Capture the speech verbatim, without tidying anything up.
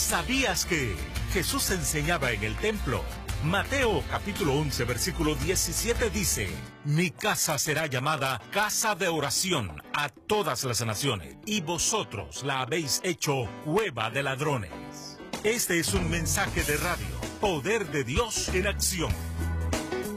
¿Sabías que Jesús enseñaba en el templo? Mateo capítulo once versículo diecisiete dice: mi casa será llamada casa de oración a todas las naciones, y vosotros la habéis hecho cueva de ladrones. Este es un mensaje de radio, Poder de Dios en acción.